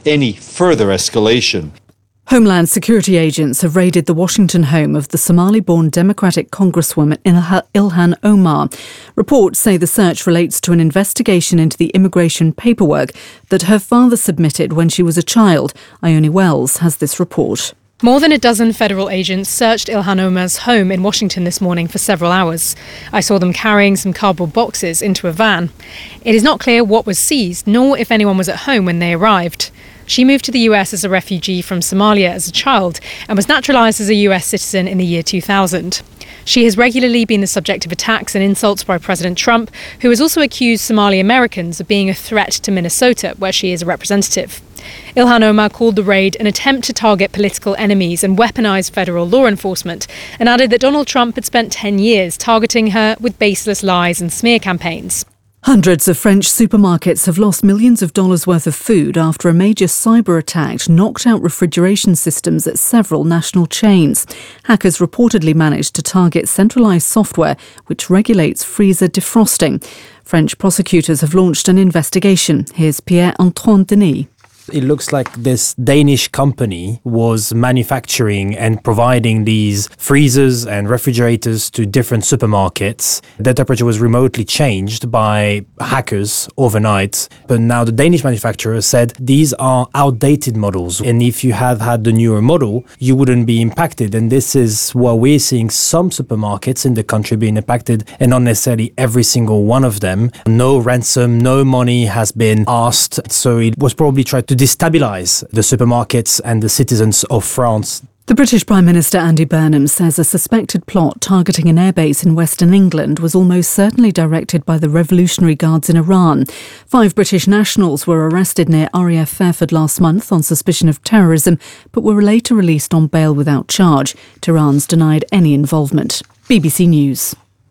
any further escalation. Homeland Security agents have raided the Washington home of the Somali-born Democratic Congresswoman Ilhan Omar. Reports say the search relates to an investigation into the immigration paperwork that her father submitted when she was a child. Ione Wells has this report. More than a dozen federal agents searched Ilhan Omar's home in Washington this morning for several hours. I saw them carrying some cardboard boxes into a van. It is not clear what was seized, nor if anyone was at home when they arrived. She moved to the US as a refugee from Somalia as a child and was naturalised as a US citizen in the year 2000. She has regularly been the subject of attacks and insults by President Trump, who has also accused Somali Americans of being a threat to Minnesota, where she is a representative. Ilhan Omar called the raid an attempt to target political enemies and weaponise federal law enforcement, and added that Donald Trump had spent 10 years targeting her with baseless lies and smear campaigns. Hundreds of French supermarkets have lost millions of dollars worth of food after a major cyber attack knocked out refrigeration systems at several national chains. Hackers reportedly managed to target centralised software which regulates freezer defrosting. French prosecutors have launched an investigation. Here's Pierre-Antoine Denis. It looks like this Danish company was manufacturing and providing these freezers and refrigerators to different supermarkets. The temperature was remotely changed by hackers overnight. But now the Danish manufacturer said these are outdated models. And if you had had the newer model, you wouldn't be impacted. And this is what we're seeing some supermarkets in the country being impacted, and not necessarily every single one of them. No ransom, no money has been asked. So it was probably tried to destabilise the supermarkets and the citizens of France. The British Prime Minister Andy Burnham says a suspected plot targeting an airbase in Western England was almost certainly directed by the Revolutionary Guards in Iran. 5 British nationals were arrested near RAF Fairford last month on suspicion of terrorism, but were later released on bail without charge. Tehran's denied any involvement. BBC News.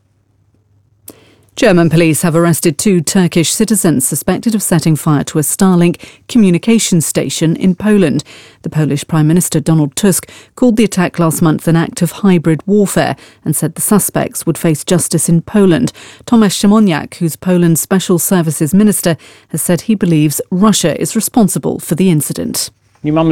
German police have arrested 2 Turkish citizens suspected of setting fire to a Starlink communication station in Poland. The Polish Prime Minister Donald Tusk called the attack last month an act of hybrid warfare and said the suspects would face justice in Poland. Tomasz Siemoniak, who's Poland's Special Services Minister, has said he believes Russia is responsible for the incident. We have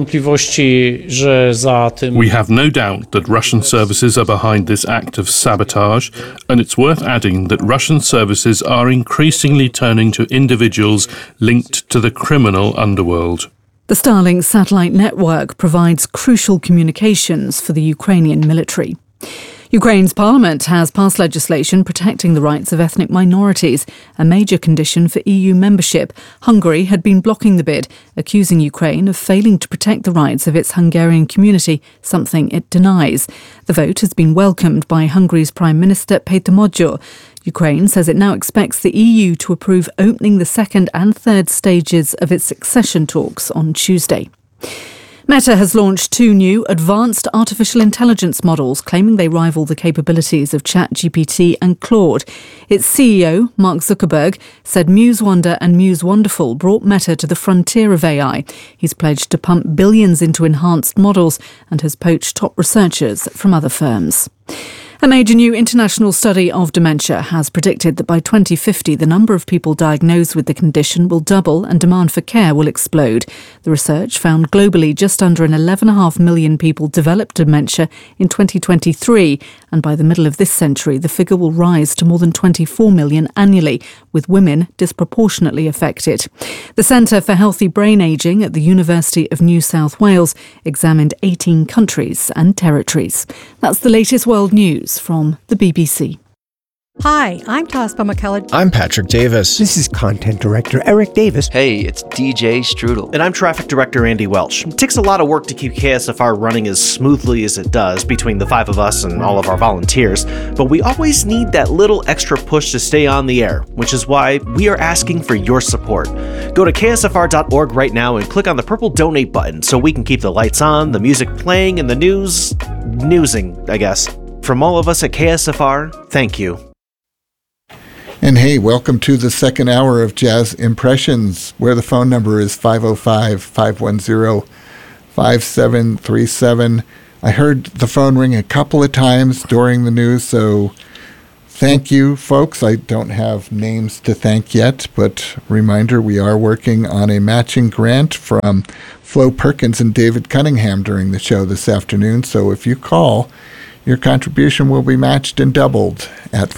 no doubt that Russian services are behind this act of sabotage, and it's worth adding that Russian services are increasingly turning to individuals linked to the criminal underworld. The Starlink satellite network provides crucial communications for the Ukrainian military. Ukraine's parliament has passed legislation protecting the rights of ethnic minorities, a major condition for EU membership. Hungary had been blocking the bid, accusing Ukraine of failing to protect the rights of its Hungarian community, something it denies. The vote has been welcomed by Hungary's Prime Minister Péter Magyar. Ukraine says it now expects the EU to approve opening the second and third stages of its accession talks on Tuesday. Meta has launched 2 new advanced artificial intelligence models, claiming they rival the capabilities of ChatGPT and Claude. Its CEO, Mark Zuckerberg, said Muse Wonder and Muse Wonderful brought Meta to the frontier of AI. He's pledged to pump billions into enhanced models and has poached top researchers from other firms. A major new international study of dementia has predicted that by 2050 the number of people diagnosed with the condition will double and demand for care will explode. The research found globally just under 11.5 million people developed dementia in 2023, and by the middle of this century the figure will rise to more than 24 million annually, with women disproportionately affected. The Centre for Healthy Brain Ageing at the University of New South Wales examined 18 countries and territories. That's the latest world news from the BBC. Hi, I'm Taspa McCullough. I'm Patrick Davis. This is Content Director Eric Davis. Hey, it's DJ Strudel. And I'm Traffic Director Andy Welch. It takes a lot of work to keep KSFR running as smoothly as it does between the 5 of us and all of our volunteers, but we always need that little extra push to stay on the air, which is why we are asking for your support. Go to ksfr.org right now and click on the purple donate button so we can keep the lights on, the music playing, and the newsing, I guess. From all of us at KSFR, thank you. And hey, welcome to the second hour of Jazz Impressions, where the phone number is 505-510-5737. I heard the phone ring a couple of times during the news, so Thank you, folks. I don't have names to thank yet, but reminder, we are working on a matching grant from Flo Perkins and David Cunningham during the show this afternoon. So if you call, your contribution will be matched and doubled at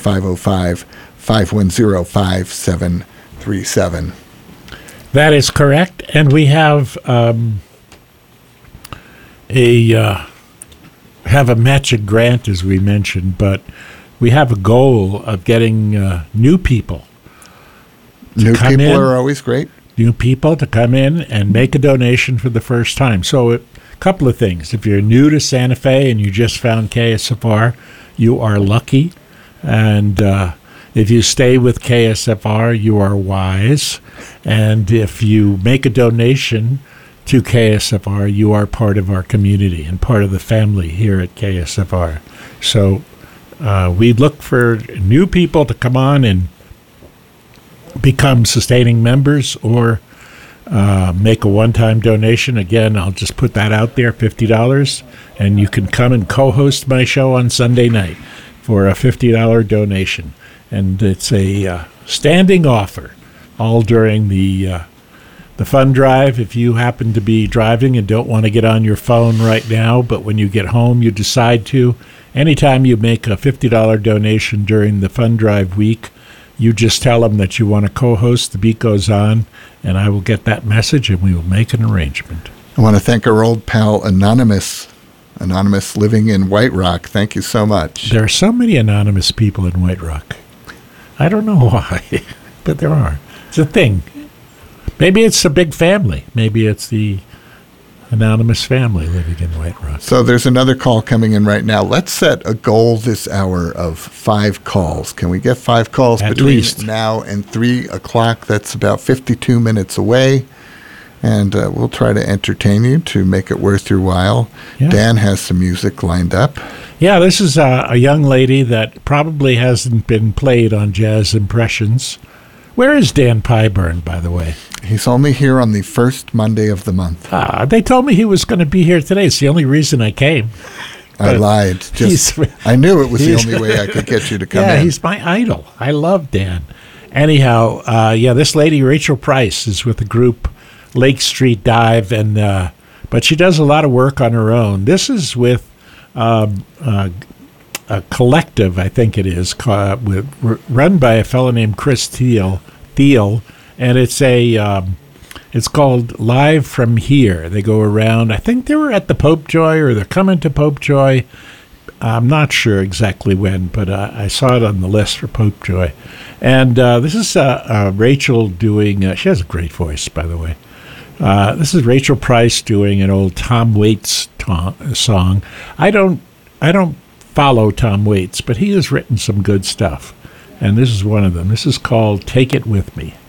505-510-5737. That is correct. And we have a matching grant, as we mentioned, but we have a goal of getting new people. New people are always great. New people to come in and make a donation for the first time. So a couple of things. If you're new to Santa Fe and you just found KSFR, you are lucky. And if you stay with KSFR, you are wise. And if you make a donation to KSFR, you are part of our community and part of the family here at KSFR. So we look for new people to come on and become sustaining members or make a one-time donation. Again, I'll just put that out there, $50, and you can come and co-host my show on Sunday night for a $50 donation. And it's a standing offer all during the fund drive. If you happen to be driving and don't want to get on your phone right now, but when you get home you decide to, anytime you make a $50 donation during the fund drive week, you just tell them that you want to co-host The Beat Goes On, and I will get that message and we will make an arrangement. I want to thank our old pal Anonymous living in White Rock. Thank you so much. There are so many anonymous people in White Rock. I don't know why, but there are. It's a thing. Maybe it's a big family. Maybe it's the anonymous family living in White Rock. So there's another call coming in right now. Let's set a goal this hour of 5 calls. Can we get 5 calls At between least now and 3 o'clock? That's about 52 minutes away. And we'll try to entertain you to make it worth your while. Yeah. Dan has some music lined up. Yeah, this is a young lady that probably hasn't been played on Jazz Impressions. Where is Dan Pyburn, by the way? He's only here on the first Monday of the month. They told me he was going to be here today. It's the only reason I came. I lied. I knew it was the only way I could get you to come in. Yeah, he's my idol. I love Dan. Anyhow, this lady, Rachel Price, is with the group Lake Street Dive, and but she does a lot of work on her own. This is with a collective, I think it is, run by a fellow named Chris Thiel, and it's called Live From Here. They go around. I think they were at the Popejoy, or they're coming to Popejoy. I'm not sure exactly when, but I saw it on the list for Popejoy. And this is Rachel doing. She has a great voice, by the way. This is Rachel Price doing an old Tom Waits song. I don't follow Tom Waits, but he has written some good stuff, and this is one of them. This is called Take It With Me.